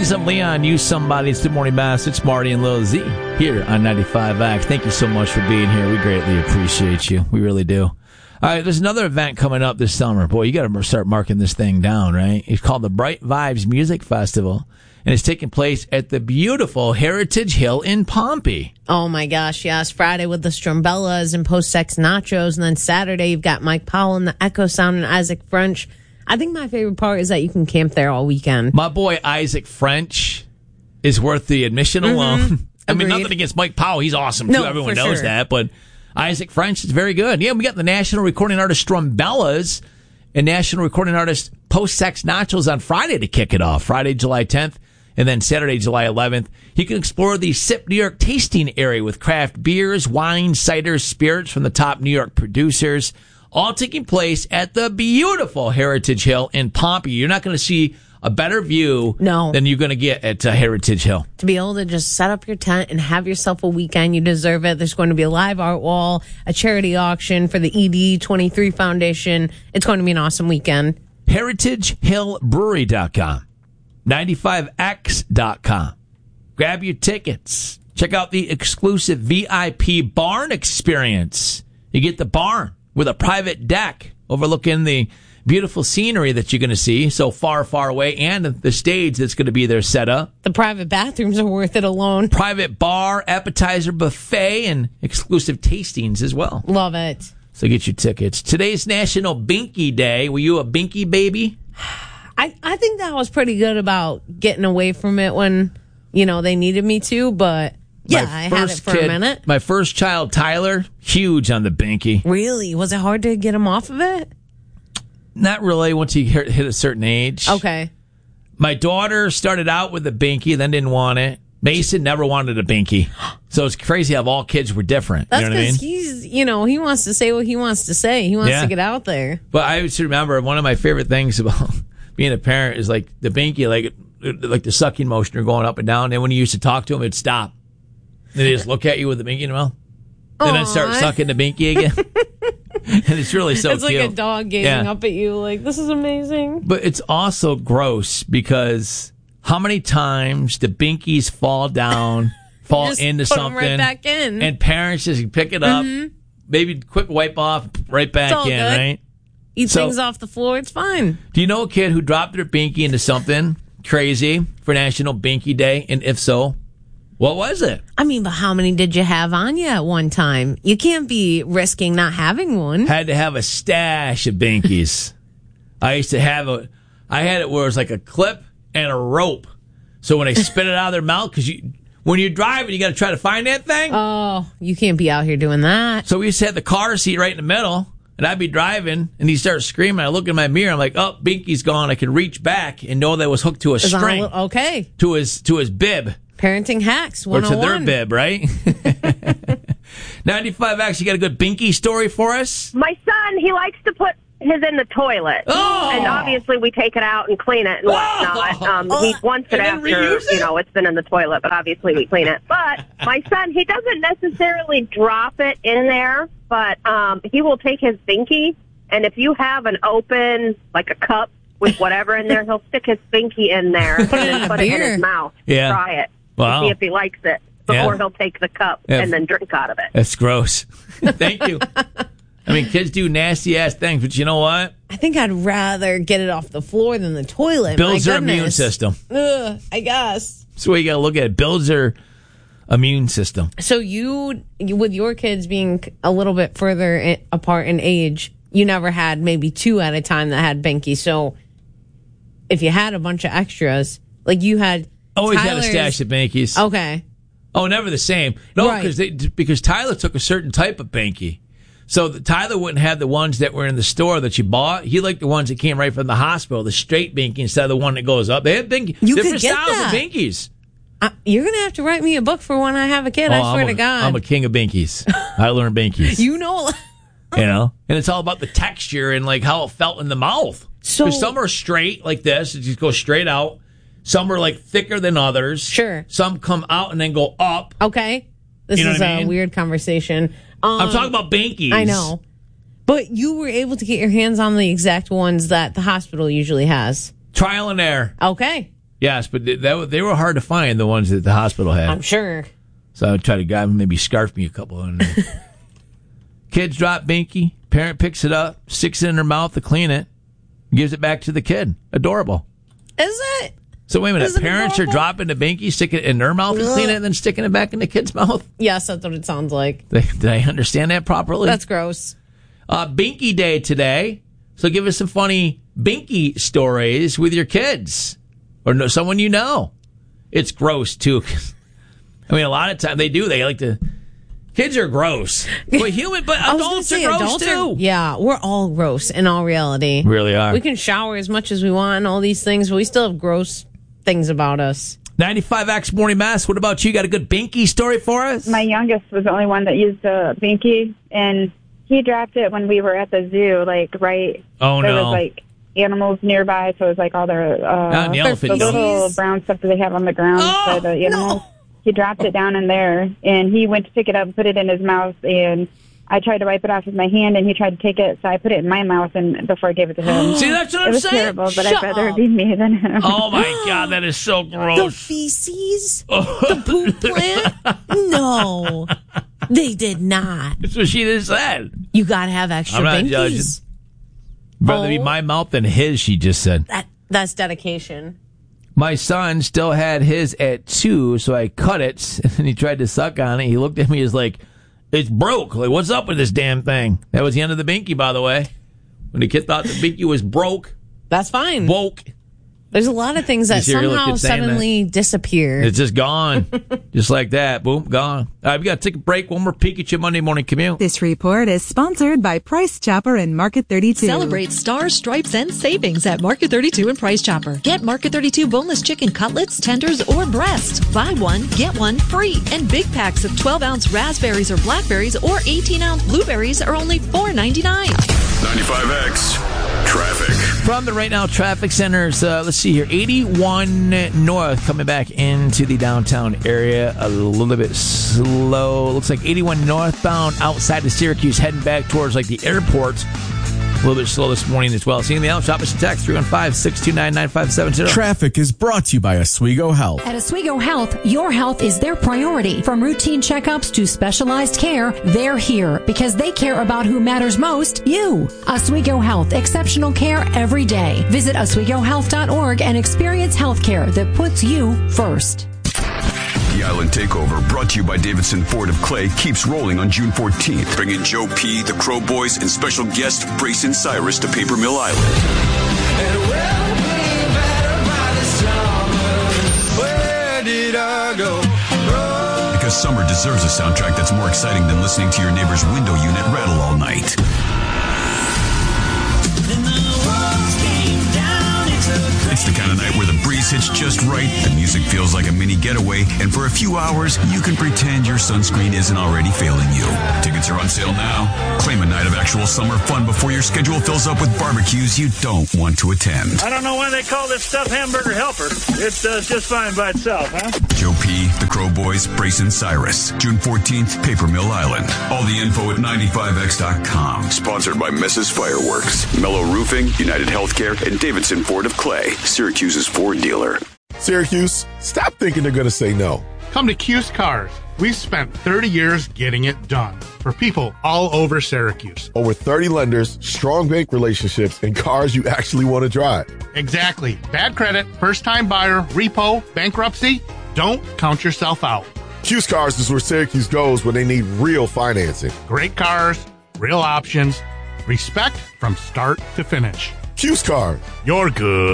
Kings of Leon, Use Somebody. It's the Morning Mass. It's Marty and Lil Z here on 95X. Thank you so much for being here. We greatly appreciate you. We really do. All right, there's another event coming up this summer. Boy, you got to start marking this thing down, right? It's called the Bright Vibes Music Festival, and it's taking place at the beautiful Heritage Hill in Pompey. Oh, my gosh, yes. Friday with the Strumbellas and Post-Sex Nachos, and then Saturday you've got Mike Powell and the Echo Sound and Isaac French. I think my favorite part is that you can camp there all weekend. My boy Isaac French is worth the admission alone. I mean, nothing against Mike Powell. He's awesome, too. No, everyone knows that. But Isaac French is very good. Yeah, we got the national recording artist Strumbellas and national recording artist Post-Sex Nachos on Friday to kick it off. Friday, July 10th, and then Saturday, July 11th. You can explore the SIP New York tasting area with craft beers, wines, ciders, spirits from the top New York producers, all taking place at the beautiful Heritage Hill in Pompey. You're not going to see a better view than you're going to get at Heritage Hill. To be able to just set up your tent and have yourself a weekend, you deserve it. There's going to be a live art wall, a charity auction for the ED23 Foundation. It's going to be an awesome weekend. HeritageHillBrewery.com, 95X.com. Grab your tickets. Check out the exclusive VIP barn experience. You get the barn with a private deck overlooking the beautiful scenery that you're going to see so far, far away, and the stage that's going to be there set up. The private bathrooms are worth it alone. Private bar, appetizer buffet, and exclusive tastings as well. Love it. So get your tickets. Today's National Binky Day. Were you a Binky baby? I think that was pretty good about getting away from it when, they needed me to, but... Yeah, I had it for a minute. My first child, Tyler, huge on the Binky. Really? Was it hard to get him off of it? Not really once he hit a certain age. Okay. My daughter started out with a Binky, then didn't want it. Mason never wanted a Binky. So it's crazy how all kids were different. That's you know what I mean? He's, he wants to say what he wants to say. He wants to get out there. But I used to remember one of my favorite things about being a parent is like the Binky, like the sucking motion or going up and down. And when you used to talk to him, it'd stop. They just look at you with the Binky in their mouth. And then start sucking the Binky again. And it's really so cute. It's like cute. a dog gazing up at you like, this is amazing. But it's also gross because how many times the Binkies fall down, fall into put something. Them right back in. And parents just pick it up, maybe quick wipe off, right back in, good. right? Eat things off the floor, it's fine. Do you know a kid who dropped their Binky into something crazy for National Binky Day? And if so, what was it? I mean, but how many did you have on you at one time? You can't be risking not having one. Had to have a stash of Binkies. I used to have I had it where it was like a clip and a rope. So when they spit it out of their mouth, because when you're driving, you got to try to find that thing. Oh, you can't be out here doing that. So we used to have the car seat right in the middle, and I'd be driving, and he starts screaming. I look in my mirror, I'm like, oh, Binky's gone. I could reach back and know that it was hooked to a string. Okay. To his bib. Parenting hacks 101. Or to their bib, right? 95X, you got a good Binky story for us? My son, he likes to put his in the toilet. Oh! And obviously we take it out and clean it and whatnot. He wants it after, it's been in the toilet, but obviously we clean it. But my son, he doesn't necessarily drop it in there, but he will take his Binky, and if you have an open, like a cup with whatever in there, he'll stick his Binky in there and then put it in his mouth. Yeah. Try it. Wow. See if he likes it before he'll take the cup and then drink out of it. That's gross. Thank you. I mean, kids do nasty-ass things, but you know what? I think I'd rather get it off the floor than the toilet. Builds their immune system. I guess. That's the way you got to look at it. Builds their immune system. So you, with your kids being a little bit further apart in age, you never had maybe two at a time that had Binky. So if you had a bunch of extras, like you had... Always had a stash of Binkies. Okay. Oh, never the same. No, right. because Tyler took a certain type of Binky. So Tyler wouldn't have the ones that were in the store that you bought. He liked the ones that came right from the hospital, the straight Binky instead of the one that goes up. They had different styles of Binkies. You're going to have to write me a book for when I have a kid, I swear to God. I'm a king of Binkies. I learned Binkies. You know. And it's all about the texture and like how it felt in the mouth. So some are straight like this. It just goes straight out. Some are like thicker than others. Sure. Some come out and then go up. Okay. This is a weird conversation. I'm talking about Binkies. I know. But you were able to get your hands on the exact ones that the hospital usually has. Trial and error. Okay. Yes, but they were hard to find, the ones that the hospital had. I'm sure. So I would try to grab them, maybe scarf me a couple of them. Kids drop Binky. Parent picks it up, sticks it in her mouth to clean it, gives it back to the kid. Adorable. Is it? So wait a minute. Is it Parents adorable? are dropping the Binky, sticking it in their mouth to clean it, and then sticking it back in the kid's mouth? Yes, that's what it sounds like. Did I understand that properly? That's gross. Binky Day today. So give us some funny Binky stories with your kids or someone you know. It's gross, too. I mean, a lot of times they do. They like to... Kids are gross. But adults are gross, too. Yeah, we're all gross in all reality. Really are. We can shower as much as we want and all these things, but we still have gross things about us. 95X Morning Mass, what about you? Got a good Binky story for us? My youngest was the only one that used a Binky, and he dropped it when we were at the zoo, right. Oh, there no. was, animals nearby, so it was, all their the elephant the little brown stuff that they have on the ground for the animals. No. He dropped it down in there, and he went to pick it up and put it in his mouth, and I tried to wipe it off with my hand, and he tried to take it, so I put it in my mouth and before I gave it to him. See, that's what I'm it was saying. terrible, but Shut I'd rather up. it be me than him. Oh, my God, that is so The gross. feces? The poop plant? No, they did not. That's what she just said. You got to have extra I'm not binkies. judging. Rather be my mouth than his, she just said. That's dedication. My son still had his at 2, so I cut it, and he tried to suck on it. He looked at me as like, it's broke. Like, what's up with this damn thing? That was the end of the Binky, by the way. When the kid thought the Binky was broke. That's fine. Woke. There's a lot of things that You see her somehow look at saying suddenly disappear. It's just gone. Just like that. Boom, gone. All right, we got to take a break. One more peek at your Monday morning commute. This report is sponsored by Price Chopper and Market 32. Celebrate stars, stripes, and savings at Market 32 and Price Chopper. Get Market 32 boneless chicken cutlets, tenders, or breast. Buy one, get one free. And big packs of 12-ounce raspberries or blackberries or 18-ounce blueberries are only $4.99. 95X Traffic. From the Right Now Traffic Centers, let's see here. 81 North coming back into the downtown area a little bit slow. Looks like 81 northbound outside of Syracuse heading back towards the airport. A little bit slow this morning as well. Seeing the out, shop us a text 315-629-9570. Traffic is brought to you by Oswego Health. At Oswego Health, your health is their priority. From routine checkups to specialized care, they're here because they care about who matters most, you. Oswego Health, exceptional care every day. Visit OswegoHealth.org and experience healthcare that puts you first. The Island Takeover, brought to you by Davidson Ford of Clay, keeps rolling on June 14th. Bringing Joe P., the Crow Boys, and special guest Brayson Cyrus to Paper Mill Island. Because summer deserves a soundtrack that's more exciting than listening to your neighbor's window unit rattle all night. It's the kind of night where the breeze hits just right, the music feels like a mini getaway, and for a few hours, you can pretend your sunscreen isn't already failing you. Tickets are on sale now. Claim a night of actual summer fun before your schedule fills up with barbecues you don't want to attend. I don't know why they call this stuff Hamburger Helper. It does just fine by itself, huh? Joe P., the Crow Boys, Brayson Cyrus. June 14th, Paper Mill Island. All the info at 95x.com. Sponsored by Mrs. Fireworks, Mellow Roofing, United Healthcare, and Davidson Ford of Clay, Syracuse's Ford dealer. Syracuse, stop thinking they're going to say no. Come to Cuse Cars. We've spent 30 years getting it done for people all over Syracuse. Over 30 lenders, strong bank relationships, and cars you actually want to drive. Exactly. Bad credit, first-time buyer, repo, bankruptcy. Don't count yourself out. Cuse Cars is where Syracuse goes when they need real financing. Great cars, real options, respect from start to finish. Cuse Cars. You're good.